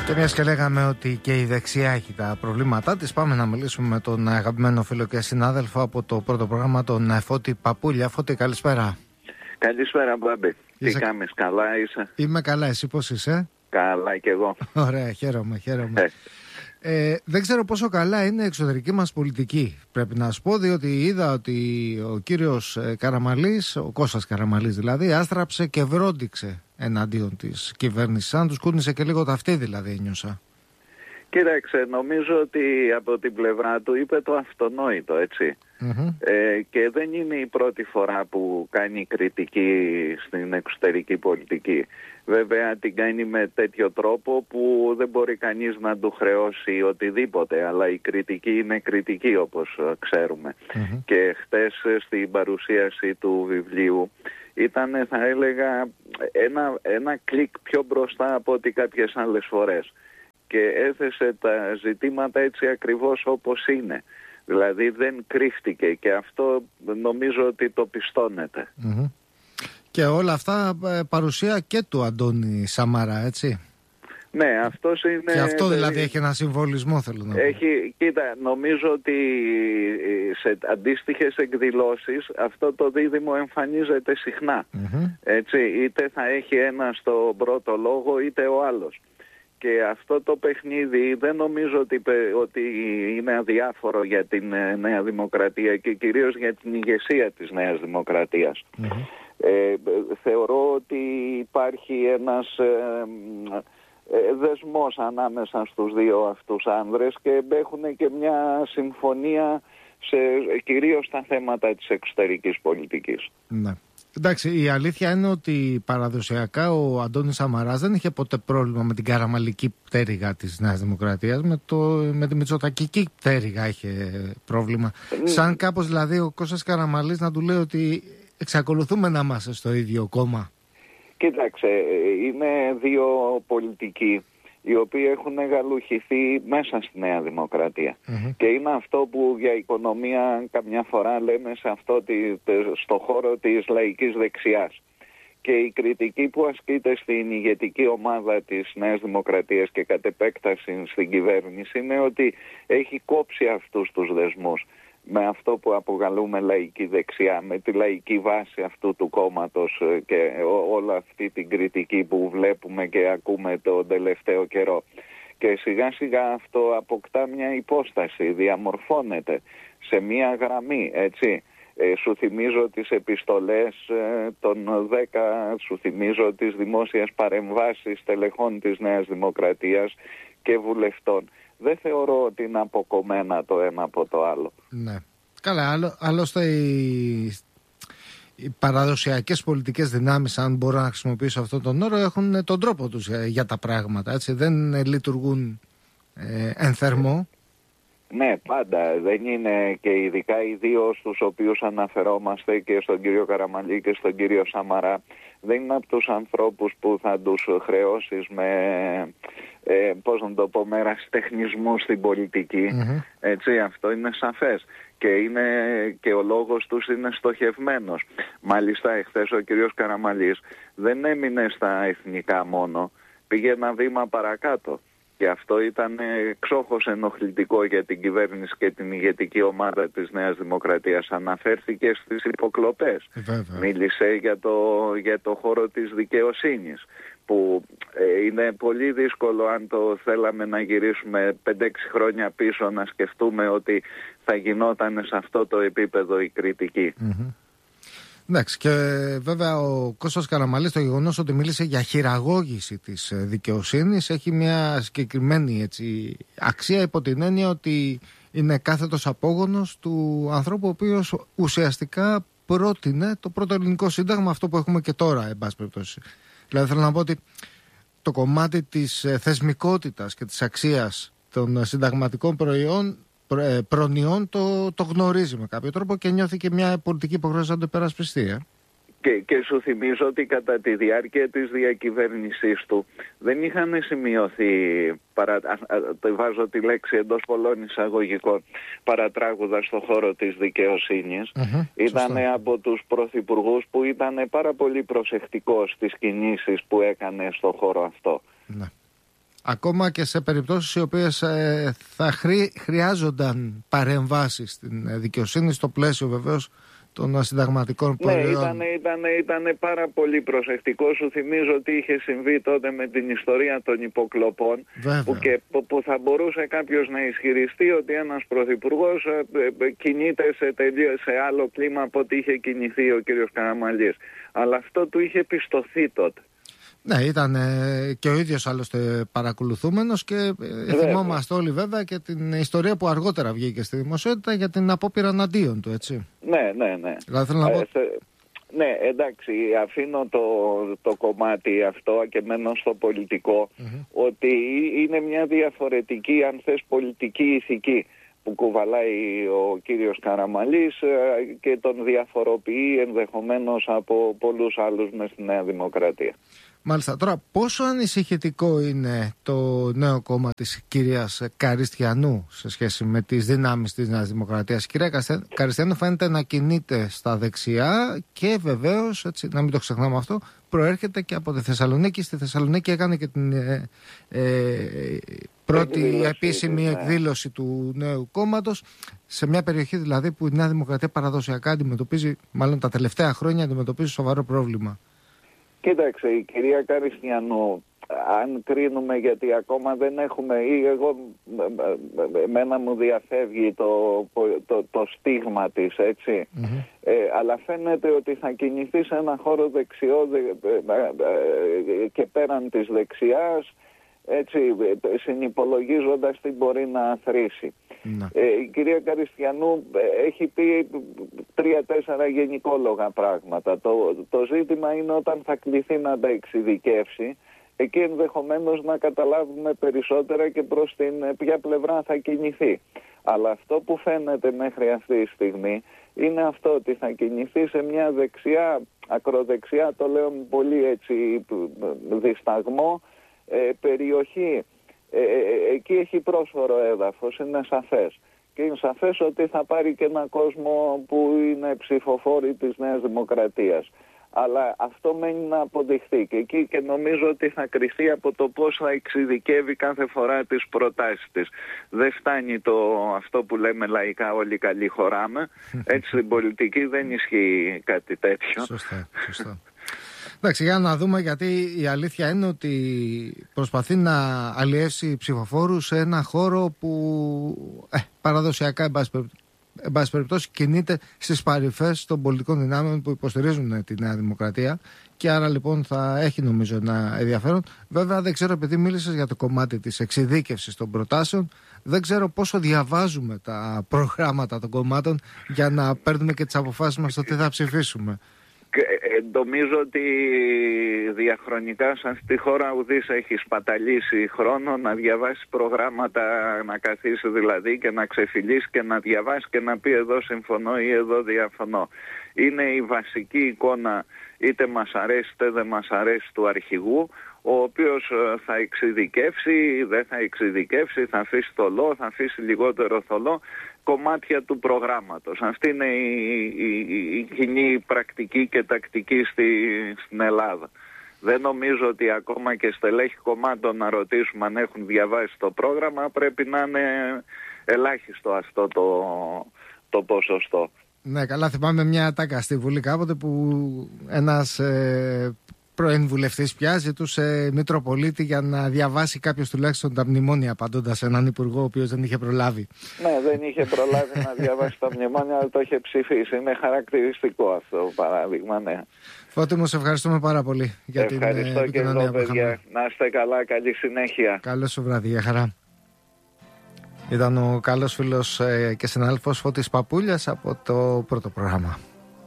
Και μιας και λέγαμε ότι και η δεξιά έχει τα προβλήματά της, πάμε να μιλήσουμε με τον αγαπημένο φίλο και συνάδελφο από το πρώτο πρόγραμμα, τον Φώτη Παπούλια. Φώτη, καλησπέρα. Καλησπέρα, Μπάμπη. Τι κάνεις, καλά είσαι? Είμαι καλά, εσύ πώς είσαι? Καλά κι εγώ. Ωραία, χαίρομαι. Δεν ξέρω πόσο καλά είναι η εξωτερική μας πολιτική, πρέπει να σου πω, διότι είδα ότι ο κύριος Καραμανλής, ο Κώστας Καραμανλής δηλαδή, άστραψε και βρόντιξε εναντίον της κυβέρνησης. Αν τους κούνησε και λίγο ταυτί δηλαδή, ένιωσα. Κοίταξε, νομίζω ότι από την πλευρά του είπε το αυτονόητο, έτσι. Και δεν είναι η πρώτη φορά που κάνει κριτική στην εξωτερική πολιτική. Βέβαια την κάνει με τέτοιο τρόπο που δεν μπορεί κανείς να του χρεώσει οτιδήποτε, αλλά η κριτική είναι κριτική, όπως ξέρουμε. Και χτες στην παρουσίαση του βιβλίου ήταν, θα έλεγα, ένα κλικ πιο μπροστά από ό,τι κάποιες άλλες φορές. Και έθεσε τα ζητήματα έτσι ακριβώς όπως είναι. Δηλαδή δεν κρύφτηκε, και αυτό νομίζω ότι το πιστώνεται. Και όλα αυτά παρουσία και του Αντώνη Σαμαρά, έτσι. Ναι, αυτός είναι... Και αυτό δηλαδή έχει ένα συμβολισμό, θέλω να πω. Κοίτα, νομίζω ότι σε αντίστοιχες εκδηλώσεις αυτό το δίδυμο εμφανίζεται συχνά. Έτσι, είτε θα έχει ένα στο πρώτο λόγο είτε ο άλλος. Και αυτό το παιχνίδι δεν νομίζω ότι είναι αδιάφορο για την Νέα Δημοκρατία και κυρίως για την ηγεσία της Νέας Δημοκρατίας. Θεωρώ ότι υπάρχει ένας δεσμός ανάμεσα στους δύο αυτούς άνδρες και έχουν και μια συμφωνία κυρίως στα θέματα της εξωτερικής πολιτικής. Ναι. Εντάξει, η αλήθεια είναι ότι παραδοσιακά ο Αντώνης Σαμαράς δεν είχε ποτέ πρόβλημα με την καραμανλική πτέρυγα της Νέας Δημοκρατίας, με τη μητσοτακική πτέρυγα είχε πρόβλημα. Σαν κάπως δηλαδή ο Κώστας Καραμανλής να του λέει ότι εξακολουθούμε να είμαστε στο ίδιο κόμμα. Κοίταξε, είναι δύο πολιτικοί οι οποίοι έχουν γαλουχηθεί μέσα στη Νέα Δημοκρατία. Και είναι αυτό που για οικονομία καμιά φορά λέμε στο χώρο της λαϊκής δεξιάς. Και η κριτική που ασκείται στην ηγετική ομάδα της Νέας Δημοκρατίας και κατ' επέκταση στην κυβέρνηση είναι ότι έχει κόψει αυτούς τους δεσμούς με αυτό που αποκαλούμε λαϊκή δεξιά, με τη λαϊκή βάση αυτού του κόμματος και όλη αυτή την κριτική που βλέπουμε και ακούμε τον τελευταίο καιρό. Και σιγά σιγά αυτό αποκτά μια υπόσταση, διαμορφώνεται σε μια γραμμή, έτσι. Σου θυμίζω τις επιστολές των 10, σου θυμίζω τις δημόσιες παρεμβάσεις τελεχών της Νέας Δημοκρατίας και βουλευτών. Δεν θεωρώ ότι είναι αποκομμένα το ένα από το άλλο. Ναι. Καλά, άλλωστε οι παραδοσιακές πολιτικές δυνάμεις, αν μπορώ να χρησιμοποιήσω αυτόν τον όρο, έχουν τον τρόπο τους για τα πράγματα, έτσι. Δεν λειτουργούν εν θερμό. Ναι, πάντα. Δεν είναι, και ειδικά οι δύο στους οποίους αναφερόμαστε, και στον κύριο Καραμανλή και στον κύριο Σαμαρά, δεν είναι από τους ανθρώπους που θα τους χρεώσεις με, πώς να το πω, με ερασιτεχνισμού στην πολιτική. Έτσι, αυτό είναι σαφές. Και ο λόγος τους είναι στοχευμένος. Μάλιστα, εχθές ο κύριος Καραμανλής δεν έμεινε στα εθνικά μόνο, πήγε ένα βήμα παρακάτω. Και αυτό ήταν εξόχως ενοχλητικό για την κυβέρνηση και την ηγετική ομάδα της Νέας Δημοκρατίας. Αναφέρθηκε στις υποκλοπές. Μίλησε για το χώρο της δικαιοσύνης, που είναι πολύ δύσκολο, αν το θέλαμε να γυρίσουμε 5-6 χρόνια πίσω, να σκεφτούμε ότι θα γινόταν σε αυτό το επίπεδο η κριτική. Εντάξει, και βέβαια ο Κώστας Καραμανλής, το γεγονός ότι μίλησε για χειραγώγηση της δικαιοσύνης έχει μια συγκεκριμένη αξία, υπό την έννοια ότι είναι κάθετος απόγονος του ανθρώπου ο οποίος ουσιαστικά πρότεινε το πρώτο ελληνικό σύνταγμα, αυτό που έχουμε και τώρα, εν πάση περιπτώσει. Δηλαδή θέλω να πω ότι το κομμάτι της θεσμικότητας και της αξίας των συνταγματικών προνοιών το γνωρίζει με κάποιο τρόπο και νιώθει και μια πολιτική υποχρέωση να το υπερασπιστεί. Και σου θυμίζω ότι κατά τη διάρκεια της διακυβέρνησής του δεν είχαν σημειωθεί, βάζω τη λέξη εντός πολλών εισαγωγικών, παρατράγουδα στο χώρο της δικαιοσύνης. Ήταν από τους πρωθυπουργούς που ήταν πάρα πολύ προσεκτικός στις κινήσεις που έκανε στο χώρο αυτό. Ακόμα και σε περιπτώσεις οι οποίες θα χρειάζονταν παρεμβάσεις στην δικαιοσύνη, στο πλαίσιο βεβαίως των συνταγματικών προϊόντων. Ναι, ήταν πάρα πολύ προσεκτικό. Σου θυμίζω τι είχε συμβεί τότε με την ιστορία των υποκλοπών, που θα μπορούσε κάποιος να ισχυριστεί ότι ένας πρωθυπουργός κινείται σε άλλο κλίμα από ό,τι είχε κινηθεί ο κύριος Καραμανλής. Αλλά αυτό του είχε πιστωθεί τότε. Ναι, ήταν και ο ίδιος άλλωστε παρακολουθούμενος και θυμόμαστε όλοι βέβαια και την ιστορία που αργότερα βγήκε στη δημοσιότητα για την απόπειρα εναντίον του, έτσι. Ναι. Δηλαδή, θέλω να πω... Ναι, εντάξει, αφήνω το κομμάτι αυτό και μένω στο πολιτικό, ότι είναι μια διαφορετική, αν θες, πολιτική ηθική που κουβαλάει ο κύριος Καραμανλής και τον διαφοροποιεί ενδεχομένως από πολλούς άλλους μες στη Νέα Δημοκρατία. Μάλιστα. Τώρα, πόσο ανησυχητικό είναι το νέο κόμμα της κυρίας Καριστιανού σε σχέση με τις δυνάμεις της Νέας Δημοκρατίας? Η κυρία Καριστιανού φαίνεται να κινείται στα δεξιά και βεβαίως, έτσι, να μην το ξεχνάμε αυτό, προέρχεται και από τη Θεσσαλονίκη. Στη Θεσσαλονίκη έκανε και την πρώτη επίσημη εκδήλωση του νέου κόμματος, σε μια περιοχή δηλαδή που η Νέα Δημοκρατία παραδοσιακά αντιμετωπίζει, μάλλον τα τελευταία χρόνια αντιμετωπίζει σοβαρό πρόβλημα. Κοίταξε, η κυρία Καριστιανού, αν κρίνουμε, γιατί ακόμα δεν έχουμε, ή εμένα μου διαφεύγει το στίγμα της, έτσι, αλλά φαίνεται ότι θα κινηθεί σε ένα χώρο δεξιό και πέραν της δεξιάς, έτσι, συνυπολογίζοντας τι μπορεί να αθροίσει. Η κυρία Καριστιανού έχει πει 3-4 γενικόλογα πράγματα. Το ζήτημα είναι όταν θα κληθεί να τα εξειδικεύσει, εκεί ενδεχομένως να καταλάβουμε περισσότερα και προς την ποια πλευρά θα κινηθεί. Αλλά αυτό που φαίνεται μέχρι αυτή τη στιγμή είναι αυτό, ότι θα κινηθεί σε μια δεξιά, ακροδεξιά, το λέω με πολύ έτσι δισταγμό, περιοχή. Εκεί έχει πρόσφορο έδαφος, είναι σαφές. Και είναι σαφές ότι θα πάρει και έναν κόσμο που είναι ψηφοφόροι της Νέας Δημοκρατίας. Αλλά αυτό μένει να αποδειχθεί και εκεί, και νομίζω ότι θα κριθεί από το πώς θα εξειδικεύει κάθε φορά τις προτάσεις της. Δεν φτάνει αυτό που λέμε λαϊκά όλοι καλοί χωράμε. Έτσι στην πολιτική δεν ισχύει κάτι τέτοιο. Σωστά. Εντάξει, για να δούμε, γιατί η αλήθεια είναι ότι προσπαθεί να αλλιεύσει ψηφοφόρους σε ένα χώρο που παραδοσιακά, εν πάση περιπτώσει, κινείται στις παρυφές των πολιτικών δυνάμεων που υποστηρίζουν τη Νέα Δημοκρατία, και άρα λοιπόν θα έχει, νομίζω, ένα ενδιαφέρον. Βέβαια, δεν ξέρω, επειδή μίλησες για το κομμάτι της εξειδίκευσης των προτάσεων, δεν ξέρω πόσο διαβάζουμε τα προγράμματα των κομμάτων για να παίρνουμε και τις αποφάσεις μας στο τι θα ψηφίσουμε. Νομίζω ότι διαχρονικά σε αυτή τη χώρα ουδής έχει σπαταλήσει χρόνο να διαβάσει προγράμματα, να καθίσει δηλαδή και να ξεφυλίσει και να διαβάσει και να πει εδώ συμφωνώ ή εδώ διαφωνώ. Είναι η βασική εικόνα, είτε μας αρέσει είτε δεν μας αρέσει, του αρχηγού, ο οποίος θα εξειδικεύσει, δεν θα εξειδικεύσει, θα αφήσει θολό, θα αφήσει λιγότερο θολό κομμάτια του προγράμματος. Αυτή είναι η κοινή πρακτική και τακτική στην Ελλάδα. Δεν νομίζω ότι ακόμα και στελέχη κομμάτων να ρωτήσουμε αν έχουν διαβάσει το πρόγραμμα, πρέπει να είναι ελάχιστο αυτό το ποσοστό. Ναι, καλά, θυμάμαι μια ατάκα στη Βουλή κάποτε που ένας πρώην βουλευτής πια ζητούσε Μητροπολίτη για να διαβάσει κάποιος τουλάχιστον τα μνημόνια, απαντώντας έναν υπουργό ο οποίος δεν είχε προλάβει. Ναι, δεν είχε προλάβει να διαβάσει τα μνημόνια, αλλά το είχε ψηφίσει. Είναι χαρακτηριστικό αυτό το παράδειγμα, ναι. Φώτη μου, σε ευχαριστούμε πάρα πολύ για την επικοινωνία. Ευχαριστώ και εγώ, παιδιά. Να είστε καλά, καλή συνέχεια. Καλό σου βράδυ, για χαρά. Ήταν ο καλός φίλος και συνάδελφος Φώτης Παπούλιας από το πρώτο πρόγραμμα.